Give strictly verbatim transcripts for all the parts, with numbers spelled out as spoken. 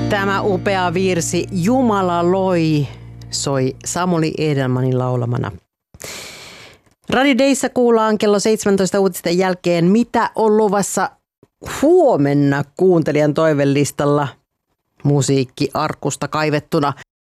Tämä upea virsi Jumala loi soi Samuli Edelmanin laulamana. Radio Dayssa kuullaan kello seitsemäntoista uutisten jälkeen, mitä on luvassa huomenna kuuntelijan toivelistalla musiikkiarkusta kaivettuna.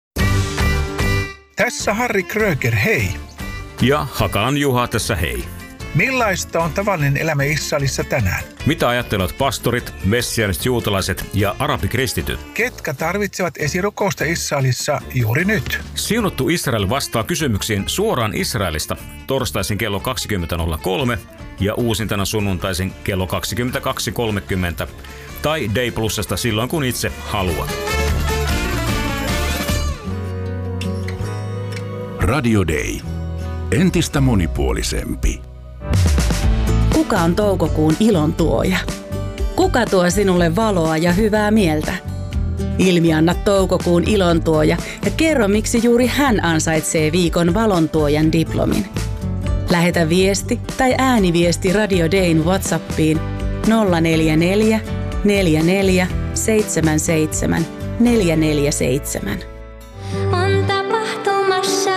Tässä Harri Kröger, hei. Ja Hakalan Juha tässä, hei. Millaista on tavallinen elämä Israelissa tänään? Mitä ajattelevat pastorit, messiaaniset juutalaiset ja arabikristityt? Ketkä tarvitsevat esirukousta Israelissa juuri nyt? Siunattu Israel vastaa kysymyksiin suoraan Israelista torstaisin kello kaksikymmentä nolla kolme ja uusintana sunnuntaisin kello kaksikymmentäkaksi kolmekymmentä tai Day Plusasta silloin kun itse haluat. Radio Day. Entistä monipuolisempi. Kuka on toukokuun ilontuoja? Kuka tuo sinulle valoa ja hyvää mieltä? Ilmianna toukokuun ilontuoja ja kerro, miksi juuri hän ansaitsee viikon valontuojan diplomin. Lähetä viesti tai ääniviesti Radio Dayn WhatsAppiin nolla neljä neljä neljä neljä seitsemän seitsemän neljä neljä seitsemän. On tapahtumassa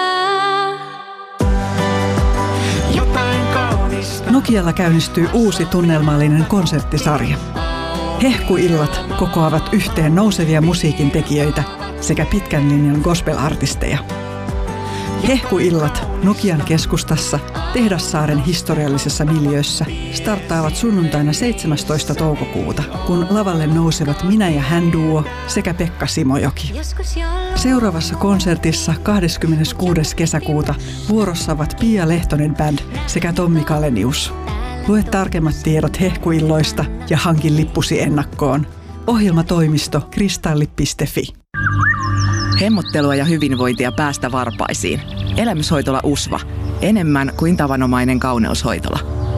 jotain kaunista. Nokialla käynnistyy uusi tunnelmallinen konserttisarja. Hehkuillat kokoavat yhteen nousevia musiikin tekijöitä sekä pitkän linjan gospel-artisteja. Hehkuillat Nokian keskustassa Tehdassaaren historiallisessa miljöössä starttaavat sunnuntaina seitsemästoista toukokuuta, kun lavalle nousevat Minä ja hän duo sekä Pekka Simojoki. Seuraavassa konsertissa kahdeskymmeneskuudes kesäkuuta vuorossa ovat Pia Lehtonen Band sekä Tommi Kalenius. Lue tarkemmat tiedot hehkuilloista ja hankin lippusi ennakkoon. Ohjelmatoimisto kristalli piste fi. Hemmottelua ja hyvinvointia päästä varpaisiin. Elämyshoitola U S V A. Enemmän kuin tavanomainen kauneushoitola.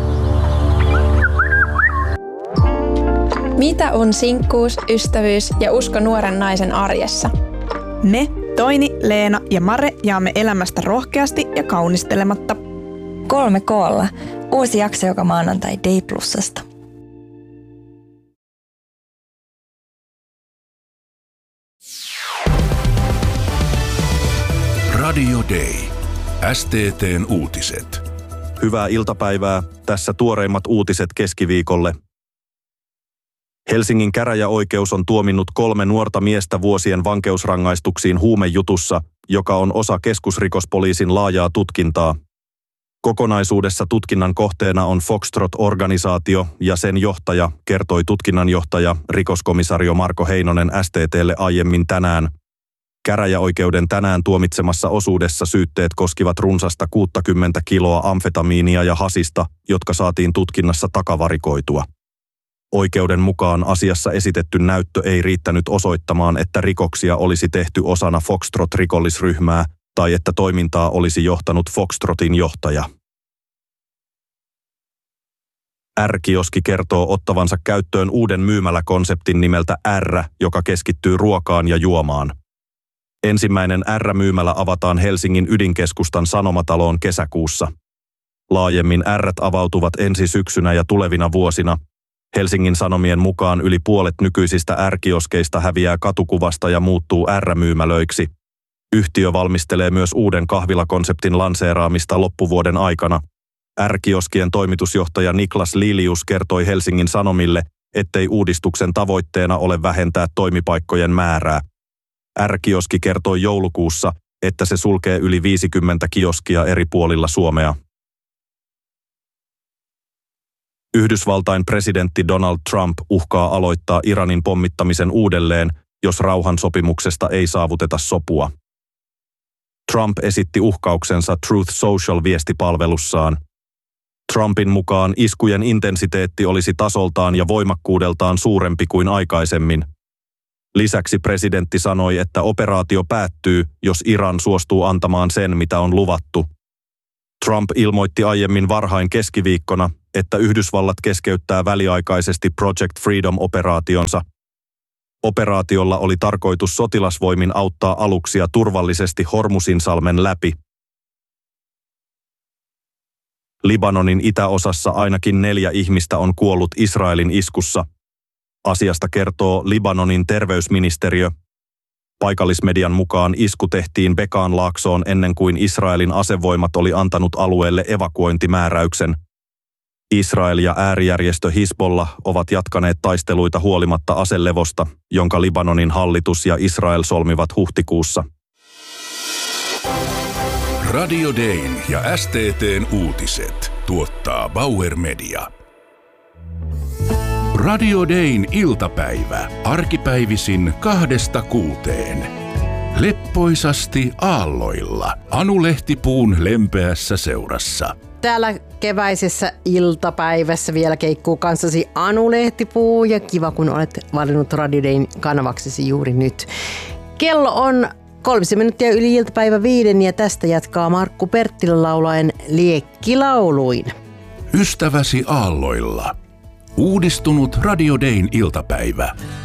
Mitä on sinkkuus, ystävyys ja usko nuoren naisen arjessa? Me, Toini, Leena ja Mare jaamme elämästä rohkeasti ja kaunistelematta. Kolme koolla. Uusi jakso joka maanantai Day Plusasta. Radio Day. S T T:n uutiset. Hyvää iltapäivää. Tässä tuoreimmat uutiset keskiviikolle. Helsingin käräjäoikeus on tuominnut kolme nuorta miestä vuosien vankeusrangaistuksiin huumejutussa, joka on osa keskusrikospoliisin laajaa tutkintaa. Kokonaisuudessa tutkinnan kohteena on Foxtrot-organisaatio ja sen johtaja, kertoi tutkinnanjohtaja, rikoskomisario Marko Heinonen S T T:lle aiemmin tänään. Käräjäoikeuden tänään tuomitsemassa osuudessa syytteet koskivat runsasta kuusikymmentä kiloa amfetamiinia ja hasista, jotka saatiin tutkinnassa takavarikoitua. Oikeuden mukaan asiassa esitetty näyttö ei riittänyt osoittamaan, että rikoksia olisi tehty osana Foxtrot-rikollisryhmää tai että toimintaa olisi johtanut Foxtrotin johtaja. R-kioski kertoo ottavansa käyttöön uuden myymäläkonseptin nimeltä R, joka keskittyy ruokaan ja juomaan. Ensimmäinen R-myymälä avataan Helsingin ydinkeskustan Sanomataloon kesäkuussa. Laajemmin R:t avautuvat ensi syksynä ja tulevina vuosina. Helsingin Sanomien mukaan yli puolet nykyisistä R-kioskeista häviää katukuvasta ja muuttuu R-myymälöiksi. Yhtiö valmistelee myös uuden kahvilakonseptin lanseeraamista loppuvuoden aikana. R-kioskien toimitusjohtaja Niklas Lilius kertoi Helsingin Sanomille, ettei uudistuksen tavoitteena ole vähentää toimipaikkojen määrää. R-kioski kertoi joulukuussa, että se sulkee yli viisikymmentä kioskia eri puolilla Suomea. Yhdysvaltain presidentti Donald Trump uhkaa aloittaa Iranin pommittamisen uudelleen, jos rauhansopimuksesta ei saavuteta sopua. Trump esitti uhkauksensa Truth Social-viestipalvelussaan. Trumpin mukaan iskujen intensiteetti olisi tasoltaan ja voimakkuudeltaan suurempi kuin aikaisemmin. Lisäksi presidentti sanoi, että operaatio päättyy, jos Iran suostuu antamaan sen, mitä on luvattu. Trump ilmoitti aiemmin varhain keskiviikkona, että Yhdysvallat keskeyttää väliaikaisesti Project Freedom-operaationsa. Operaatiolla oli tarkoitus sotilasvoimin auttaa aluksia turvallisesti Hormuzinsalmen läpi. Libanonin itäosassa ainakin neljä ihmistä on kuollut Israelin iskussa. Asiasta kertoo Libanonin terveysministeriö. Paikallismedian mukaan isku tehtiin Bekaan laaksoon ennen kuin Israelin asevoimat oli antanut alueelle evakuointimääräyksen. Israel ja äärijärjestö Hizbollah ovat jatkaneet taisteluita huolimatta aselevosta, jonka Libanonin hallitus ja Israel solmivat huhtikuussa. Radio Dayn ja S T T:n uutiset tuottaa Bauer Media. Radio Dayn iltapäivä arkipäivisin kahdesta kuuteen. Leppoisasti aalloilla Anu Lehtipuun lempeässä seurassa. Täällä keväisessä iltapäivässä vielä keikkuu kanssasi Anu Lehtipuu ja kiva kun olet valinnut Radio Dayn kanavaksesi juuri nyt. Kello on kolmisen minuuttia yli iltapäivä viiden ja tästä jatkaa Markku Perttilä laulaen Liekkilauluin. Ystäväsi aalloilla. Uudistunut Radio Dayn iltapäivä.